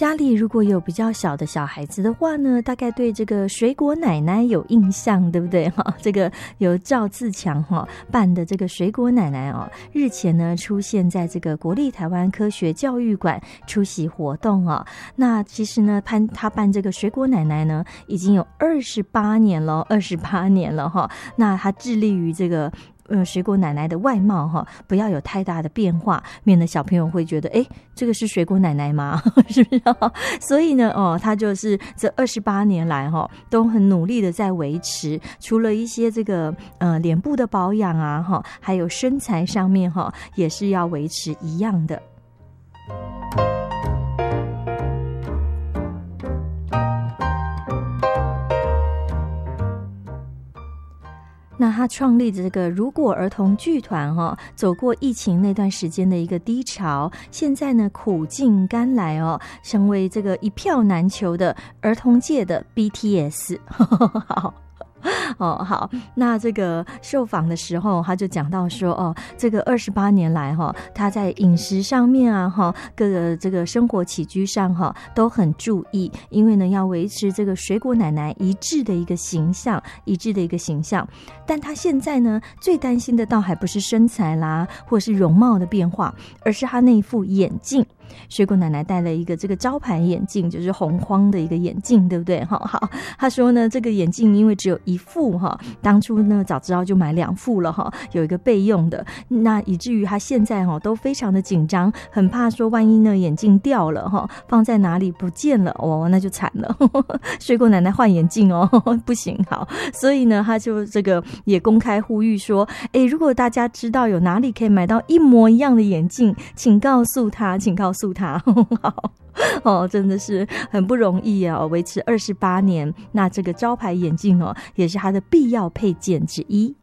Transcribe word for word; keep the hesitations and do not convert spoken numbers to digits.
家里如果有比较小的小孩子的话呢，大概对这个水果奶奶有印象，对不对哈？这个由赵自强哈办的这个水果奶奶哦，日前呢出现在这个国立台湾科学教育馆出席活动哦。那其实呢，潘他办这个水果奶奶呢，已经有二十八年了，二十八年了哈。那他致力于这个。呃，水果奶奶的外貌哈，不要有太大的变化，免得小朋友会觉得，哎，这个是水果奶奶吗？是不是？所以呢，哦，他就是这二十八年来哈，都很努力的在维持，除了一些这个呃脸部的保养啊哈，还有身材上面哈，也是要维持一样的。那他创立的这个如果儿童剧团哈、哦，走过疫情那段时间的一个低潮，现在呢苦尽甘来哦，成为这个一票难求的儿童界的 B T S。好。哦，好，那这个受访的时候，他就讲到说，哦，这个二十八年来哈，他在饮食上面啊，哈，各个这个生活起居上哈，都很注意，因为呢，要维持这个水果奶奶一致的一个形象，一致的一个形象。但他现在呢，最担心的倒还不是身材啦，或是容貌的变化，而是他那一副眼镜。水果奶奶戴了一个这个招牌眼镜，就是红框的一个眼镜，对不对？好好，他说呢，这个眼镜因为只有一副哈，当初呢早知道就买两副了哈，有一个备用的，那以至于他现在哈都非常的紧张，很怕说万一呢眼镜掉了哈，放在哪里不见了，哦，那就惨了。水果奶奶换眼镜哦，不行，好，所以呢他就这个也公开呼吁说，哎，如果大家知道有哪里可以买到一模一样的眼镜，请告诉他，请告诉他。好哦，真的是很不容易啊，维持二十八年，那这个招牌眼镜哦，也是他的必要配件之一。